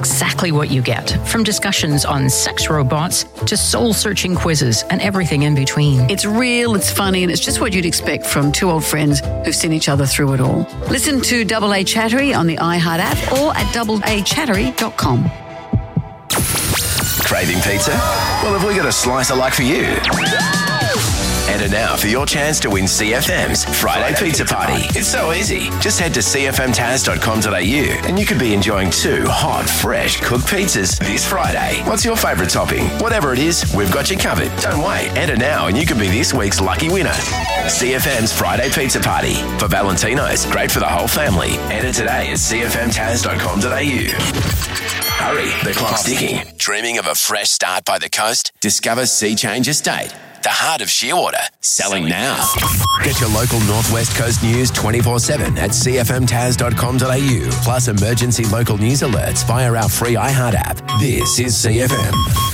exactly what you get, from discussions on sex robots to soul-searching quizzes and everything in between. It's real, it's funny, and it's just what you'd expect from two old friends who've seen each other through it all. Listen to Double A Chattery on the iHeart app or at doubleachattery.com. Craving pizza? Well, have we got a slicer like for you? Enter now for your chance to win CFM's Friday Pizza Party. It's so easy. Just head to cfmtaz.com.au and you could be enjoying 2 hot, fresh cooked pizzas this Friday. What's your favourite topping? Whatever it is, we've got you covered. Don't wait. Enter now and you could be this week's lucky winner. CFM's Friday Pizza Party. For Valentino's, great for the whole family. Enter today at cfmtaz.com.au. Hurry, the clock's ticking. Dreaming of a fresh start by the coast? Discover Sea Change Estate, the heart of Shearwater, selling now. Get your local Northwest Coast news 24/7 at cfmtaz.com.au, plus emergency local news alerts via our free iHeart app. This is CFM.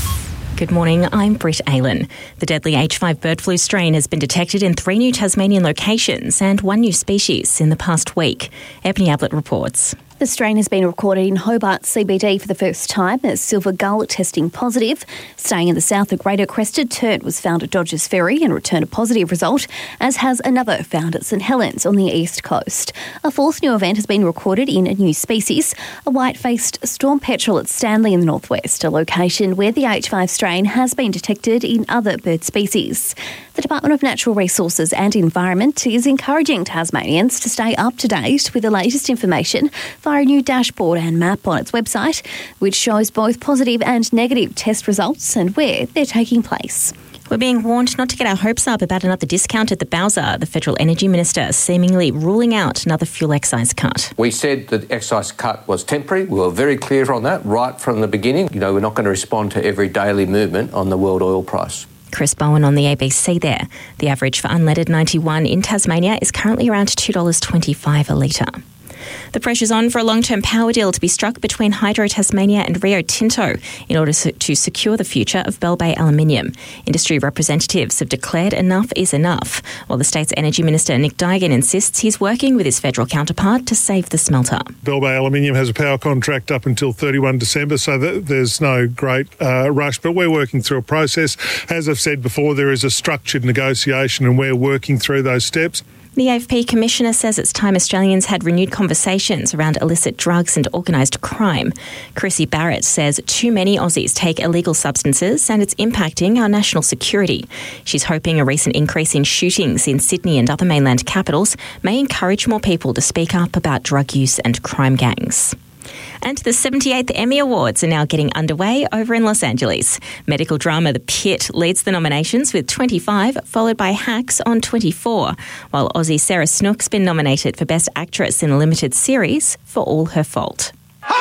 Good morning, I'm Britt Aylen. The deadly H5 bird flu strain has been detected in 3 new Tasmanian locations and 1 new species in the past week. Ebony Ablett reports. The strain has been recorded in Hobart CBD for the first time as silver gull testing positive. Staying in the south, a greater crested turt was found at Dodgers Ferry and returned a positive result, as has another found at St Helens on the east coast. A 4th new event has been recorded in a new species, a white-faced storm petrel at Stanley in the northwest, a location where the H5 strain has been detected in other bird species. The Department of Natural Resources and Environment is encouraging Tasmanians to stay up to date with the latest information via a new dashboard and map on its website, which shows both positive and negative test results and where they're taking place. We're being warned not to get our hopes up about another discount at the Bowser, the Federal Energy Minister seemingly ruling out another fuel excise cut. We said that the excise cut was temporary. We were very clear on that right from the beginning. We're not going to respond to every daily movement on the world oil price. Chris Bowen on the ABC there. The average for unleaded 91 in Tasmania is currently around $2.25 a litre. The pressure's on for a long-term power deal to be struck between Hydro Tasmania and Rio Tinto in order to secure the future of Bell Bay Aluminium. Industry representatives have declared enough is enough, while the state's Energy Minister Nick Duigan insists he's working with his federal counterpart to save the smelter. Bell Bay Aluminium has a power contract up until 31 December, so there's no great rush, but we're working through a process. As I've said before, there is a structured negotiation and we're working through those steps. The AFP Commissioner says it's time Australians had renewed conversations around illicit drugs and organised crime. Chrissy Barrett says too many Aussies take illegal substances and it's impacting our national security. She's hoping a recent increase in shootings in Sydney and other mainland capitals may encourage more people to speak up about drug use and crime gangs. And the 78th Emmy Awards are now getting underway over in Los Angeles. Medical drama The Pit leads the nominations with 25, followed by Hacks on 24, while Aussie Sarah Snook's been nominated for Best Actress in a Limited Series for All Her Fault.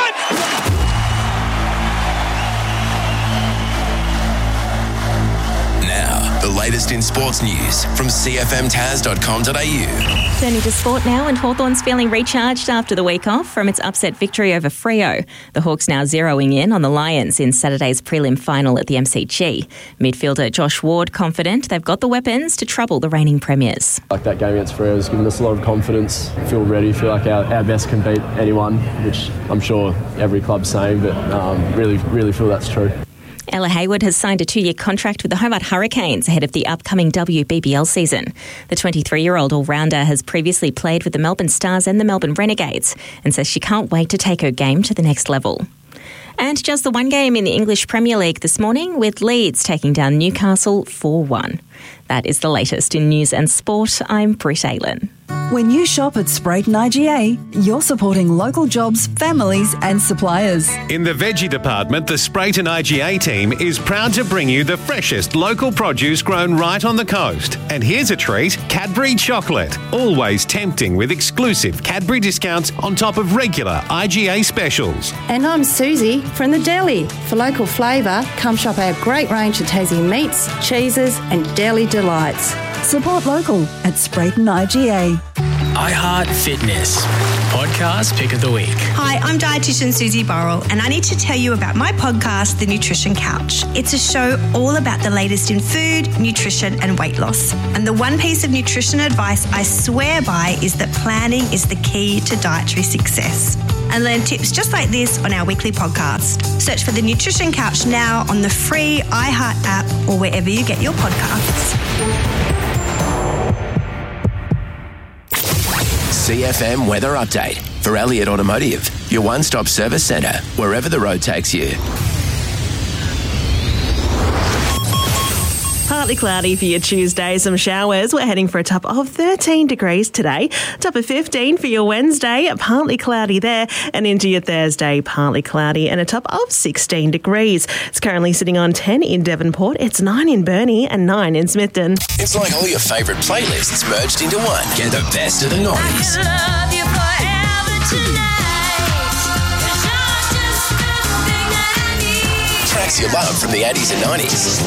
Now, the latest in sports news from cfmtaz.com.au. Turning to sport now, and Hawthorn's feeling recharged after the week off from its upset victory over Freo. The Hawks now zeroing in on the Lions in Saturday's prelim final at the MCG. Midfielder Josh Ward confident they've got the weapons to trouble the reigning premiers. Like that game against Freo has given us a lot of confidence. Feel ready, feel like our best can beat anyone, which I'm sure every club's saying, but really feel that's true. Ella Hayward has signed a 2-year contract with the Hobart Hurricanes ahead of the upcoming WBBL season. The 23-year-old all-rounder has previously played with the Melbourne Stars and the Melbourne Renegades and says she can't wait to take her game to the next level. And just the one game in the English Premier League this morning, with Leeds taking down Newcastle 4-1. That is the latest in news and sport. I'm Britt Aylen. When you shop at Sprayton IGA, you're supporting local jobs, families and suppliers. In the veggie department, the Sprayton IGA team is proud to bring you the freshest local produce grown right on the coast. And here's a treat, Cadbury chocolate. Always tempting with exclusive Cadbury discounts on top of regular IGA specials. And I'm Susie from the deli. For local flavour, come shop our great range of Tassie meats, cheeses and deli delights. Support local at Sprayton IGA. iHeart Fitness, podcast pick of the week. Hi, I'm dietitian Susie Burrell, and I need to tell you about my podcast, The Nutrition Couch. It's a show all about the latest in food, nutrition and weight loss. And the one piece of nutrition advice I swear by is that planning is the key to dietary success. and learn tips just like this on our weekly podcast. Search for The Nutrition Couch now on the free iHeart app or wherever you get your podcasts. CFM Weather Update for Elliott Automotive, your one-stop service centre, wherever the road takes you. Partly cloudy for your Tuesday, some showers. We're heading for a top of 13 degrees today. Top of 15 for your Wednesday, partly cloudy there. And into your Thursday, partly cloudy and a top of 16 degrees. It's currently sitting on 10 in Devonport. It's 9 in Burnie and 9 in Smithton. It's like all your favourite playlists merged into one. Get the best of the 90s. Tracks you love from the 80s and 90s.